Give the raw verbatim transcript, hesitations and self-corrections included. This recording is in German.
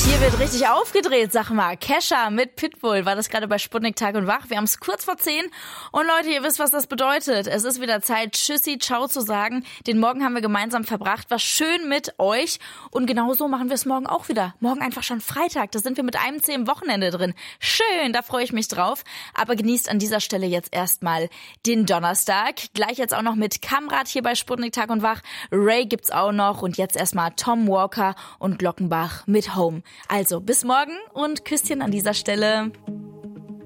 Hier wird richtig aufgedreht, sag mal. Kesha mit Pitbull war das gerade bei Sputnik Tag und Wach. Wir haben es kurz vor zehn. Und Leute, ihr wisst, was das bedeutet. Es ist wieder Zeit, Tschüssi, Ciao zu sagen. Den Morgen haben wir gemeinsam verbracht. War schön mit euch. Und genauso machen wir es morgen auch wieder. Morgen einfach schon Freitag. Da sind wir mit einem Zeh im Wochenende drin. Schön, da freue ich mich drauf. Aber genießt an dieser Stelle jetzt erstmal den Donnerstag. Gleich jetzt auch noch mit Kamrat hier bei Sputnik Tag und Wach. Ray gibt's auch noch. Und jetzt erstmal Tom Walker und Glockenbach mit Home. Also bis morgen und Küsschen an dieser Stelle.